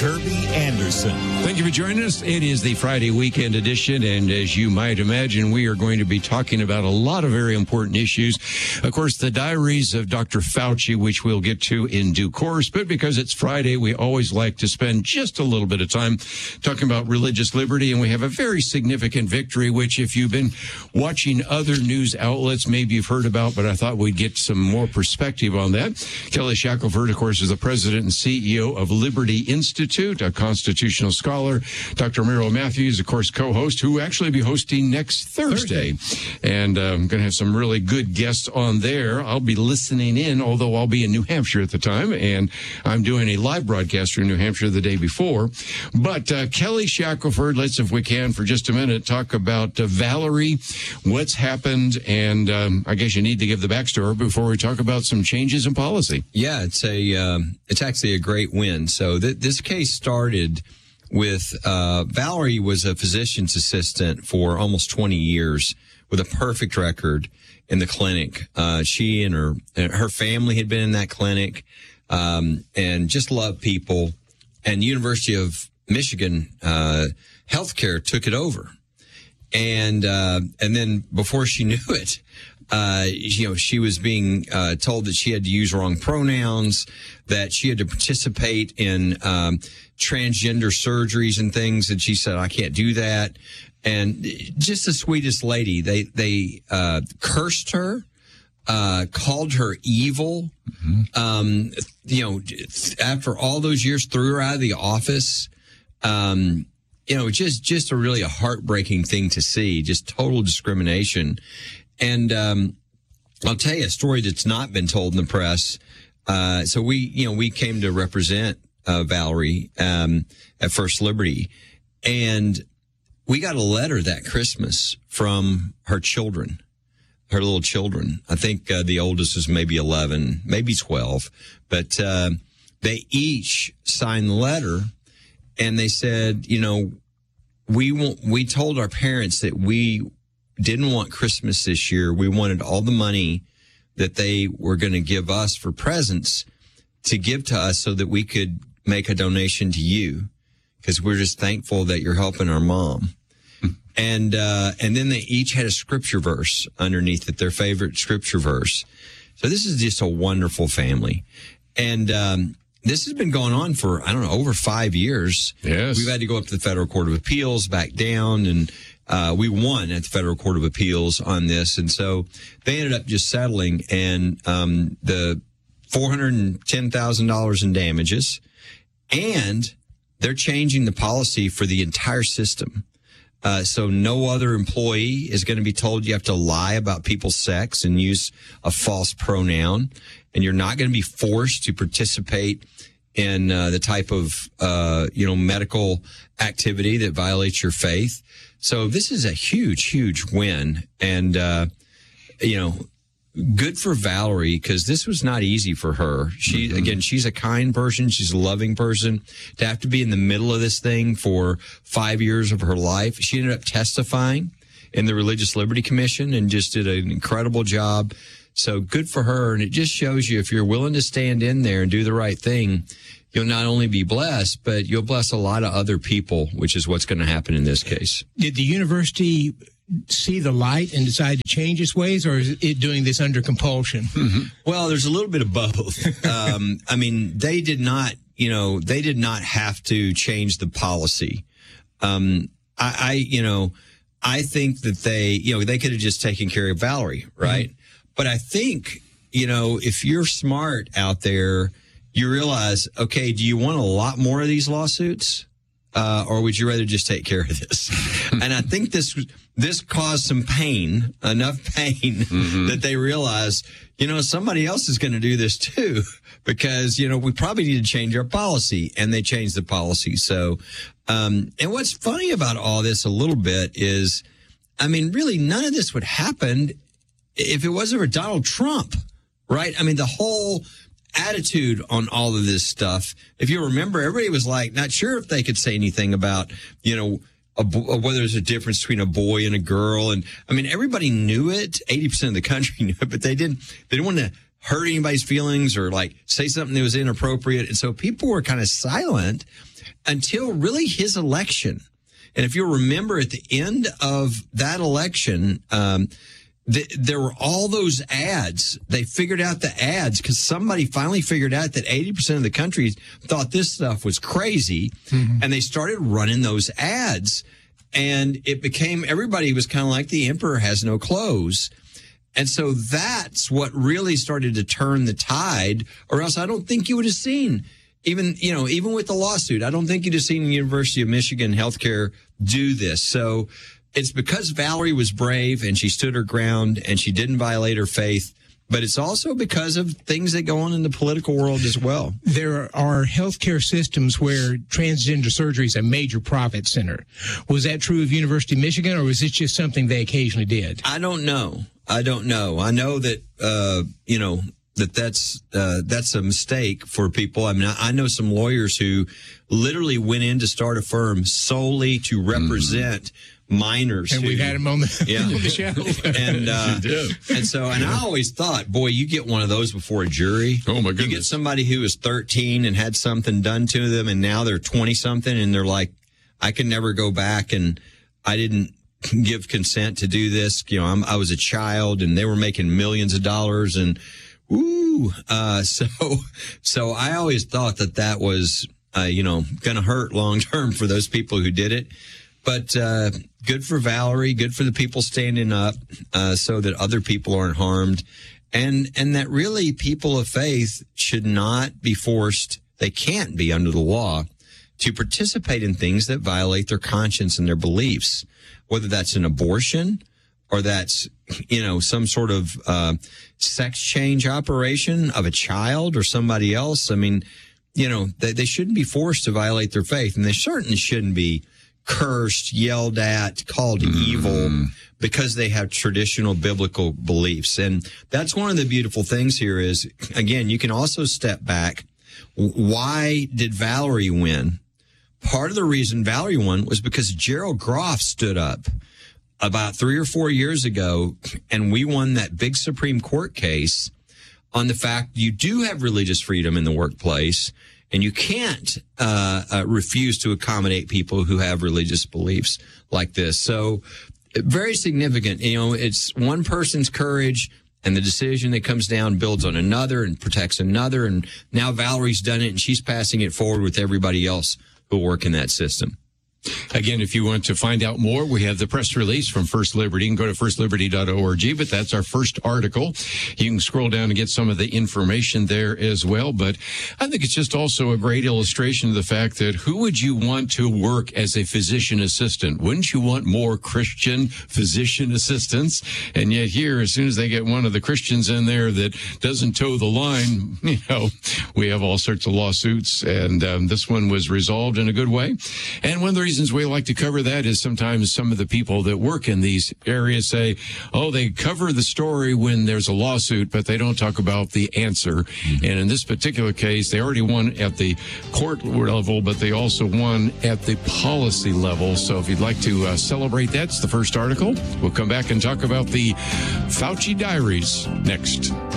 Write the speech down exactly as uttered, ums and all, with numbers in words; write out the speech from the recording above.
Kirby Anderson. Thank you for joining us. It is the Friday weekend edition, and as you might imagine, we are going to be talking about a lot of very important issues. Of course, the diaries of Doctor Fauci, which we'll get to in due course, but because it's Friday, we always like to spend just a little bit of time talking about religious liberty, and we have a very significant victory, which if you've been watching other news outlets, maybe you've heard about, but I thought we'd get some more perspective on that. Kelly Shackelford, of course, is the president and C E O of Liberty Institute, a constitutional scholar. Doctor Merrill Matthews, of course, co-host, who will actually be hosting next Thursday. Thursday. And uh, I'm going to have some really good guests on there. I'll be listening in, although I'll be in New Hampshire at the time, and I'm doing a live broadcast from New Hampshire the day before. But uh, Kelly Shackelford, let's, if we can, for just a minute, talk about uh, Valerie, what's happened, and um, I guess you need to give the backstory before we talk about some changes in policy. Yeah, it's a um, it's actually a great win. So th- this case started with uh, Valerie was a physician's assistant for almost twenty years with a perfect record in the clinic. Uh, she and her and her family had been in that clinic um, and just loved people. And University of Michigan uh, Healthcare took it over. And uh, and then before she knew it, uh, you know, she was being uh, told that she had to use wrong pronouns, that she had to participate in um, transgender surgeries and things, and she said, "I can't do that." And just the sweetest lady. They they uh, cursed her, uh, called her evil. Mm-hmm. Um, you know, after all those years, threw her out of the office. Um, You know, just just a really a heartbreaking thing to see, just total discrimination. And um, I'll tell you a story that's not been told in the press. Uh, so we, you know, we came to represent uh, Valerie um, at First Liberty, and we got a letter that Christmas from her children, her little children. I think uh, the oldest is maybe eleven, maybe twelve, but uh, they each signed the letter. And they said, you know, we want, we told our parents that we didn't want Christmas this year. We wanted all the money that they were going to give us for presents to give to us so that we could make a donation to you, because we're just thankful that you're helping our mom. and uh, and then they each had a scripture verse underneath it, their favorite scripture verse. So this is just a wonderful family. And um this has been going on for, I don't know, over five years. Yes. We've had to go up to the Federal Court of Appeals, back down, and uh, we won at the Federal Court of Appeals on this. And so they ended up just settling, and um, the four hundred ten thousand dollars in damages, and they're changing the policy for the entire system. Uh, so no other employee is going to be told you have to lie about people's sex and use a false pronoun. And you're not going to be forced to participate in uh, the type of, uh, you know, medical activity that violates your faith. So this is a huge, huge win. And, uh, you know, good for Valerie, because this was not easy for her. She, mm-hmm. again, she's a kind person. She's a loving person. To have to be in the middle of this thing for five years of her life. She ended up testifying in the Religious Liberty Commission and just did an incredible job. So good for her. And it just shows you, if you're willing to stand in there and do the right thing, you'll not only be blessed, but you'll bless a lot of other people, which is what's going to happen in this case. Did the university see the light and decide to change its ways, or is it doing this under compulsion? Mm-hmm. Well, there's a little bit of both. um, I mean, they did not, you know, they did not have to change the policy. Um, I, I, you know, I think that they, you know, they could have just taken care of Valerie, right? Mm-hmm. But I think, you know, if you're smart out there, you realize, okay, do you want a lot more of these lawsuits? Uh, or would you rather just take care of this? And I think this this caused some pain, enough pain, mm-hmm. that they realized, you know, somebody else is going to do this too, because, you know, we probably need to change our policy. And they changed the policy. So, um, and what's funny about all this a little bit is, I mean, really, none of this would happen if it wasn't for Donald Trump, right? I mean, the whole attitude on all of this stuff, if you remember, everybody was like, not sure if they could say anything about, you know, a, whether there's a difference between a boy and a girl. And I mean, everybody knew it. eighty percent of the country knew it, but they didn't, they didn't want to hurt anybody's feelings or like say something that was inappropriate. And so people were kind of silent. until really his election. And if you'll remember, at the end of that election, um, th- there were all those ads. They figured out the ads because somebody finally figured out that eighty percent of the country thought this stuff was crazy. Mm-hmm. And they started running those ads. And it became, everybody was kind of like the emperor has no clothes. And so that's what really started to turn the tide, or else I don't think you would have seen, even, you know, even with the lawsuit, I don't think you'd have seen the University of Michigan Healthcare do this. So it's because Valerie was brave and she stood her ground and she didn't violate her faith. But it's also because of things that go on in the political world as well. There are healthcare systems where transgender surgery is a major profit center. Was that true of University of Michigan, or was it just something they occasionally did? I don't know. I don't know. I know that, uh, you know, that that's, uh, that's a mistake for people. I mean, I, I know some lawyers who literally went in to start a firm solely to represent mm. minors. And who, we've had them on the, yeah. on the show. and, uh, and so, and I always thought, boy, you get one of those before a jury. Oh my goodness. You get somebody who was thirteen and had something done to them, and now they're twenty something, and they're like, I can never go back, and I didn't give consent to do this. You know, I'm, I was a child, and they were making millions of dollars, and ooh, uh, so, so I always thought that that was, uh, you know, going to hurt long term for those people who did it. But, uh, good for Valerie, good for the people standing up, uh, so that other people aren't harmed. And, and that really people of faith should not be forced, they can't be under the law, to participate in things that violate their conscience and their beliefs, whether that's an abortion or that's, you know, some sort of, uh, sex change operation of a child or somebody else. I mean, you know, they, they shouldn't be forced to violate their faith, and they certainly shouldn't be cursed, yelled at, called mm. evil because they have traditional biblical beliefs. And that's one of the beautiful things here is, again, you can also step back. Why did Valerie win? Part of the reason Valerie won was because Gerald Groff stood up about three or four years ago, and we won that big Supreme Court case on the fact you do have religious freedom in the workplace, and you can't uh, uh, refuse to accommodate people who have religious beliefs like this. So very significant. You know, it's one person's courage, and the decision that comes down builds on another and protects another. And now Valerie's done it, and she's passing it forward with everybody else who work in that system. Again, if you want to find out more, we have the press release from First Liberty. You can go to first liberty dot org, but that's our first article. You can scroll down and get some of the information there as well. But I think it's just also a great illustration of the fact that who would you want to work as a physician assistant? Wouldn't you want more Christian physician assistants? And yet here, as soon as they get one of the Christians in there that doesn't toe the line, you know, we have all sorts of lawsuits. And um, this one was resolved in a good way. And one of the reasons we like to cover that is sometimes some of the people that work in these areas say, oh, they cover the story when there's a lawsuit, but they don't talk about the answer. Mm-hmm. And in this particular case, they already won at the court level, but they also won at the policy level. So if you'd like to uh, celebrate, that's the first article. We'll come back and talk about the Fauci Diaries next.